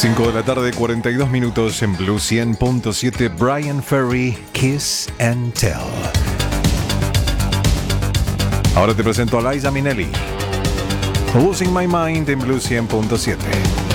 5 de la tarde, 42 minutos en Blue 100.7. Bryan Ferry, Kiss and Tell. Ahora te presento a Liza Minnelli, Losing My Mind en Blue 100.7.